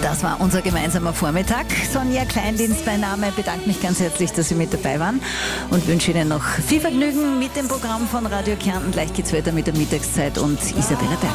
Das war unser gemeinsamer Vormittag. Sonja Kleindienst mein Name, bedanke mich ganz herzlich, dass Sie mit dabei waren und wünsche Ihnen noch viel Vergnügen mit dem Programm von Radio Kärnten. Gleich geht's weiter mit der Mittagszeit und Isabella Berg.